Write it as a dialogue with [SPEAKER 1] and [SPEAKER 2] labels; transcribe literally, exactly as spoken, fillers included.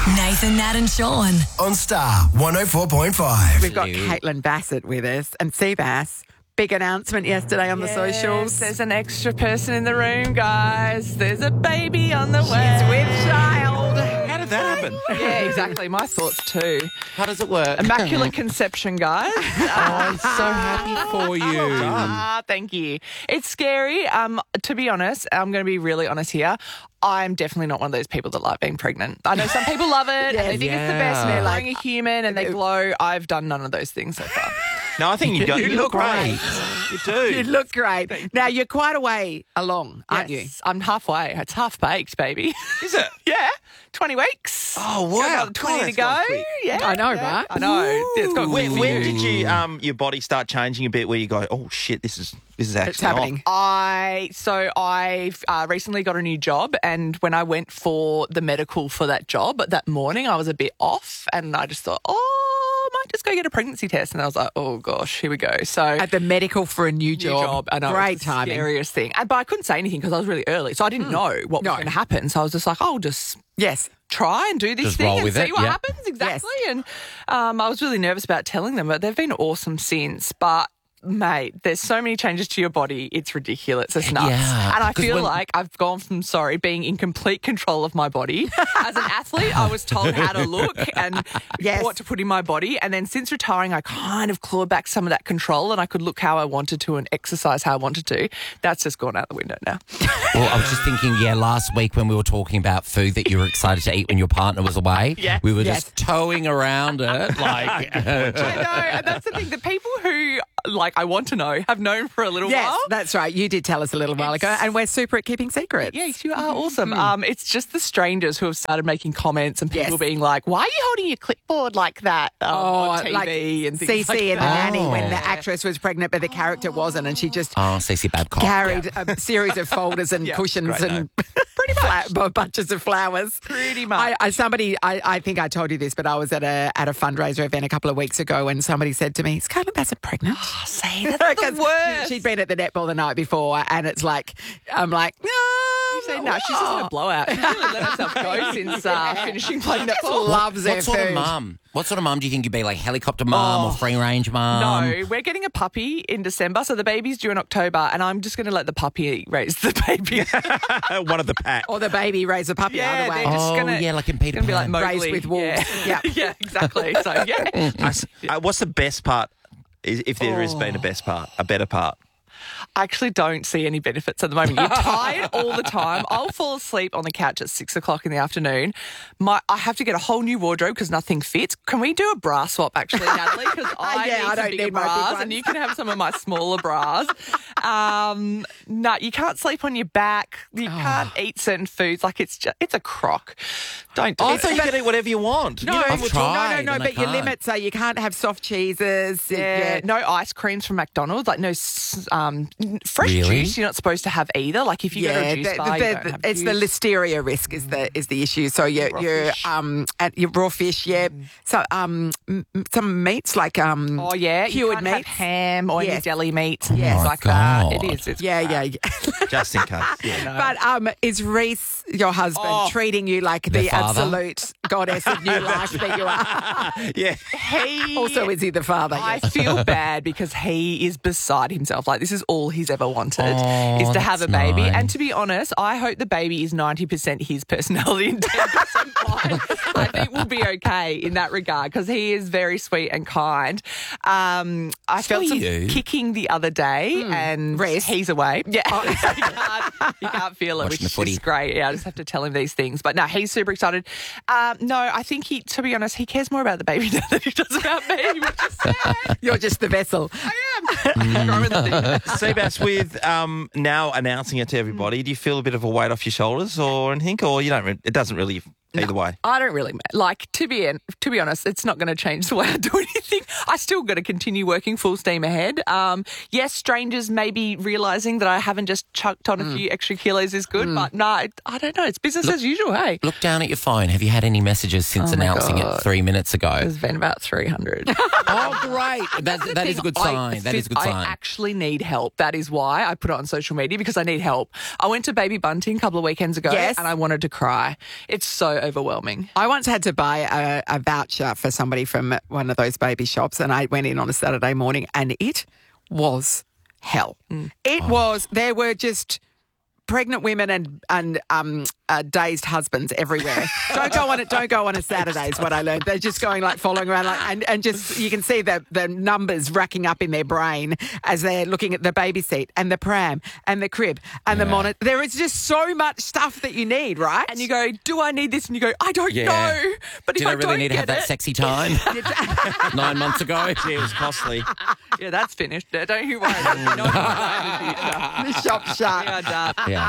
[SPEAKER 1] Nathan, Nat and Sean.
[SPEAKER 2] On Star one oh four point five.
[SPEAKER 3] We've got Caitlin Bassett with us and Seabass. Big announcement yesterday on the socials.
[SPEAKER 4] There's an extra person in the room, guys. There's a baby on the way.
[SPEAKER 3] She's with child.
[SPEAKER 5] How did that happen?
[SPEAKER 4] Yeah, exactly. My thoughts too.
[SPEAKER 5] How does it work?
[SPEAKER 4] Immaculate conception, guys.
[SPEAKER 5] Oh, I'm so happy for you.
[SPEAKER 4] Ah, thank you. It's scary. Um, to be honest, I'm going to be really honest here. I'm definitely not one of those people that like being pregnant. I know some people love it and they think it's the best.
[SPEAKER 5] Yeah.
[SPEAKER 4] They're like a human and they glow. I've done none of those things so far.
[SPEAKER 5] No, I think you, got,
[SPEAKER 4] You
[SPEAKER 5] you,
[SPEAKER 4] look
[SPEAKER 5] look great. You do.
[SPEAKER 3] You look great. Now, you're quite a way along, aren't
[SPEAKER 4] Yes, I'm halfway. It's half baked, baby.
[SPEAKER 5] Is it?
[SPEAKER 4] Yeah, twenty weeks.
[SPEAKER 5] Oh, wow.
[SPEAKER 4] Got another twenty
[SPEAKER 5] God,
[SPEAKER 4] to
[SPEAKER 5] that's gone
[SPEAKER 4] go.
[SPEAKER 5] quick.
[SPEAKER 4] Yeah,
[SPEAKER 3] I know,
[SPEAKER 4] yeah.
[SPEAKER 3] right?
[SPEAKER 4] I know. It's got
[SPEAKER 5] When,
[SPEAKER 4] quick for
[SPEAKER 5] when
[SPEAKER 4] you.
[SPEAKER 5] did you um your body start changing a bit? Where you go, oh shit, this is this is actually
[SPEAKER 3] It's happening.
[SPEAKER 5] on?
[SPEAKER 4] I so I've uh, recently got a new job, and when I went for the medical for that job that morning, I was a bit off, and I just thought, oh, I might just go get a pregnancy test, and I was like, oh gosh, here we go. So
[SPEAKER 3] At the medical for a new
[SPEAKER 4] new
[SPEAKER 3] job.
[SPEAKER 4] job, I know,
[SPEAKER 3] Great
[SPEAKER 4] it's the
[SPEAKER 3] timing.
[SPEAKER 4] scariest thing. And, but I couldn't say anything because I was really early, so I didn't know what
[SPEAKER 3] No.
[SPEAKER 4] was going to happen. So I was just like, I'll just
[SPEAKER 3] Yes.
[SPEAKER 4] try and do this
[SPEAKER 5] Just
[SPEAKER 4] thing
[SPEAKER 5] roll
[SPEAKER 4] and
[SPEAKER 5] with
[SPEAKER 4] see
[SPEAKER 5] it,
[SPEAKER 4] what
[SPEAKER 5] yeah.
[SPEAKER 4] happens exactly. And um, I was really nervous about telling them, but they've been awesome since. But mate, there's so many changes to your body. It's ridiculous. It's nuts.
[SPEAKER 5] Yeah,
[SPEAKER 4] and I
[SPEAKER 5] 'cause
[SPEAKER 4] feel
[SPEAKER 5] when-
[SPEAKER 4] like I've gone from, sorry, being in complete control of my body. As an athlete, I was told how to look and
[SPEAKER 3] Yes.
[SPEAKER 4] what to put in my body. And then since retiring, I kind of clawed back some of that control and I could look how I wanted to and exercise how I wanted to. That's just gone out the window now.
[SPEAKER 6] Well, I was just thinking, yeah, last week when we were talking about food that you were excited to eat when your partner was away,
[SPEAKER 4] Yes.
[SPEAKER 6] we were
[SPEAKER 3] Yes.
[SPEAKER 6] just towing around it like...
[SPEAKER 4] I know, and that's the thing. The people who, like, I want to know have known for a little
[SPEAKER 3] Yes,
[SPEAKER 4] while.
[SPEAKER 3] that's right. You did tell us a little while ago, and we're super at keeping secrets.
[SPEAKER 4] Yes, you are awesome. Um, it's just the strangers who have started making comments and people
[SPEAKER 3] Yes.
[SPEAKER 4] being like, "Why are you holding your clipboard like that um, on T V?"
[SPEAKER 3] like
[SPEAKER 4] and things
[SPEAKER 3] Cece
[SPEAKER 4] like
[SPEAKER 3] and the
[SPEAKER 4] that.
[SPEAKER 3] nanny when the actress was pregnant, but the character wasn't, and she just
[SPEAKER 6] Oh, Cece Babcock.
[SPEAKER 3] carried a series of folders and
[SPEAKER 4] Yeah,
[SPEAKER 3] cushions
[SPEAKER 5] great
[SPEAKER 3] and pretty much bunches of flowers.
[SPEAKER 4] Pretty much.
[SPEAKER 3] I, I somebody, I, I think I told you this, but I was at a at a fundraiser event a couple of weeks ago, and somebody said to me, "Is Caitlin Bassett pregnant?"
[SPEAKER 4] Say that's the
[SPEAKER 3] 'Cause
[SPEAKER 4] worst.
[SPEAKER 3] She'd been at the netball the night before, and it's like, I'm like, no.
[SPEAKER 4] You say, no, she's just in a blowout. She's really let herself go since uh, finishing playing netball.
[SPEAKER 3] Loves her
[SPEAKER 6] What sort
[SPEAKER 3] food.
[SPEAKER 6] of mum? What sort of mum do you think you'd be? Like helicopter mum
[SPEAKER 4] Oh.
[SPEAKER 6] or free range mum?
[SPEAKER 4] No, we're getting a puppy in December, so the baby's due in October, and I'm just going to let the puppy raise the baby.
[SPEAKER 5] One of the pack.
[SPEAKER 3] Or the baby raise a puppy
[SPEAKER 4] Yeah,
[SPEAKER 3] either way.
[SPEAKER 4] they're just
[SPEAKER 6] Oh,
[SPEAKER 4] gonna,
[SPEAKER 6] yeah, like in Peter
[SPEAKER 4] gonna be like
[SPEAKER 6] Pan.
[SPEAKER 4] Mowgli.
[SPEAKER 3] Raised with wolves.
[SPEAKER 4] Yeah,
[SPEAKER 3] Yeah.
[SPEAKER 4] yeah, exactly. So yeah.
[SPEAKER 5] I s- uh, what's the best part? Is, if there has been a best part, a better part.
[SPEAKER 4] I actually don't see any benefits at the moment. You're tired all the time. I'll fall asleep on the couch at six o'clock in the afternoon. My, I have to get a whole new wardrobe because nothing fits. Can we do a bra swap, actually, Natalie? Because I
[SPEAKER 3] Yeah,
[SPEAKER 4] need
[SPEAKER 3] I
[SPEAKER 4] some
[SPEAKER 3] don't
[SPEAKER 4] bigger
[SPEAKER 3] need my big
[SPEAKER 4] bras,
[SPEAKER 3] ones.
[SPEAKER 4] and you can have some of my smaller bras. Um, no, you can't sleep on your back. You
[SPEAKER 3] Oh.
[SPEAKER 4] can't eat certain foods. Like it's just, it's a crock. Don't do
[SPEAKER 5] I
[SPEAKER 4] it.
[SPEAKER 5] thought you could eat whatever you want.
[SPEAKER 3] No,
[SPEAKER 5] You know,
[SPEAKER 6] I've
[SPEAKER 5] we're
[SPEAKER 6] tried.
[SPEAKER 3] no, no, no.
[SPEAKER 6] and I
[SPEAKER 3] But your
[SPEAKER 6] can't.
[SPEAKER 3] limits are you can't have soft cheeses.
[SPEAKER 4] Yeah,
[SPEAKER 3] you-
[SPEAKER 4] no ice creams from McDonald's, like no s- um, fresh
[SPEAKER 6] Really?
[SPEAKER 4] juice. You're not supposed to have either. Like if you go to a juice
[SPEAKER 3] the-
[SPEAKER 4] bar,
[SPEAKER 3] the-
[SPEAKER 4] you don't
[SPEAKER 3] the-
[SPEAKER 4] have
[SPEAKER 3] it's the
[SPEAKER 4] juice.
[SPEAKER 3] listeria risk is the is the issue. So your
[SPEAKER 4] Raw
[SPEAKER 3] your
[SPEAKER 4] fish.
[SPEAKER 3] um at your raw fish, yeah. So um m- m- some meats like um
[SPEAKER 4] Oh yeah, you
[SPEAKER 3] cured
[SPEAKER 4] can't have
[SPEAKER 3] meats.
[SPEAKER 4] ham or any
[SPEAKER 3] Yes.
[SPEAKER 4] deli meat.
[SPEAKER 3] Yes.
[SPEAKER 4] Yes,
[SPEAKER 6] my
[SPEAKER 4] like that. It
[SPEAKER 6] God.
[SPEAKER 4] is. It's
[SPEAKER 3] yeah, yeah,
[SPEAKER 4] crap.
[SPEAKER 3] yeah.
[SPEAKER 5] just in case. Yeah.
[SPEAKER 3] But um, is Reese, your husband,
[SPEAKER 4] Oh.
[SPEAKER 3] treating you like the,
[SPEAKER 6] The father?
[SPEAKER 3] absolute goddess of new life that you are?
[SPEAKER 5] Yeah.
[SPEAKER 4] He
[SPEAKER 3] Also, is he the father?
[SPEAKER 4] I
[SPEAKER 3] Yes.
[SPEAKER 4] feel bad because he is beside himself. Like this is all he's ever wanted
[SPEAKER 6] Oh,
[SPEAKER 4] is to have a
[SPEAKER 6] that's
[SPEAKER 4] baby.
[SPEAKER 6] nice.
[SPEAKER 4] And to be honest, I hope the baby is ninety percent his personality and ten percent mine. I think we'll be okay in that regard because he is very sweet and kind. Um, I felt some
[SPEAKER 6] you.
[SPEAKER 4] kicking the other day and
[SPEAKER 3] Reese?
[SPEAKER 4] he's away. Yeah, you, can't, you can't feel it,
[SPEAKER 6] Watching
[SPEAKER 4] which
[SPEAKER 6] the
[SPEAKER 4] is
[SPEAKER 6] footy.
[SPEAKER 4] just great. Yeah, I just have to tell him these things. But no, he's super excited. Um, no, I think he, to be honest, he cares more about the baby now than he does about me, which is sad.
[SPEAKER 3] You're just the vessel.
[SPEAKER 4] I am. Growing the thing.
[SPEAKER 5] Seabass, with um, now announcing it to everybody, do you feel a bit of a weight off your shoulders or anything, or you don't? Re- it doesn't really either way.
[SPEAKER 4] I don't really like to be to be honest. It's not going to change the way I do anything. I still got to continue working full steam ahead. Um, yes, strangers maybe realizing that I haven't just chucked on a few extra kilos is good, but no, I I don't know. It's business as usual. Hey,
[SPEAKER 6] Look down at your phone. Have you had any messages since
[SPEAKER 4] Oh my
[SPEAKER 6] announcing
[SPEAKER 4] God.
[SPEAKER 6] it three minutes ago?
[SPEAKER 4] there's been about three hundred.
[SPEAKER 6] Oh, great. That, that is a good sign. That is a good
[SPEAKER 4] I
[SPEAKER 6] sign.
[SPEAKER 4] actually need help. That is why I put it on social media because I need help. I went to Baby Bunting a couple of weekends ago
[SPEAKER 3] Yes.
[SPEAKER 4] and I wanted to cry. It's so overwhelming.
[SPEAKER 3] I once had to buy a, a voucher for somebody from one of those baby shops, and I went in on a Saturday morning, and it was hell.
[SPEAKER 4] Mm.
[SPEAKER 3] It
[SPEAKER 6] Oh.
[SPEAKER 3] was, there were just pregnant women and and um, uh, dazed husbands everywhere. don't go on it. Don't go on a Saturday is what I learned. They're just going like following around like and, and just you can see the the numbers racking up in their brain as they're looking at the baby seat and the pram and the crib and the monitor. There is just so much stuff that you need, right?
[SPEAKER 4] And you go, do I need this? And you go, I don't
[SPEAKER 6] Yeah.
[SPEAKER 4] know. But
[SPEAKER 6] Did
[SPEAKER 4] if
[SPEAKER 6] I
[SPEAKER 4] I,
[SPEAKER 6] really
[SPEAKER 4] don't
[SPEAKER 6] need to
[SPEAKER 4] get
[SPEAKER 6] have that
[SPEAKER 4] it,
[SPEAKER 6] sexy time nine months ago?
[SPEAKER 5] Yeah, it was costly.
[SPEAKER 4] yeah, that's finished. Don't you worry. Not in the future.
[SPEAKER 3] the shop shut.
[SPEAKER 4] We are done.
[SPEAKER 6] Yeah.